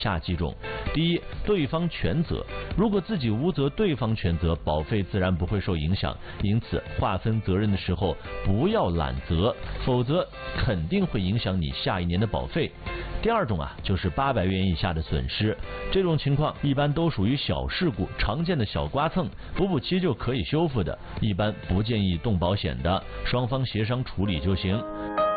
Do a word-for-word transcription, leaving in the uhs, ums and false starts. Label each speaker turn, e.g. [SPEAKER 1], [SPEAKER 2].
[SPEAKER 1] 下几种。第一，对方全责，如果自己无责，对方全责，保费自然不会受影响。因此，划分责任的时候不要揽责，否则肯定会影响你下一年的保费。第二种啊，就是八百元以下的损失，这种情况一般都属于小事故，常见的小刮蹭，补补漆就可以修复的，一般不建议动保险的，双方协商处理就行。